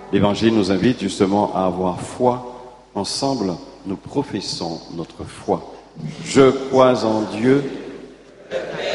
L'Évangile nous invite justement à avoir foi. Ensemble, nous professons notre foi. Je crois en Dieu.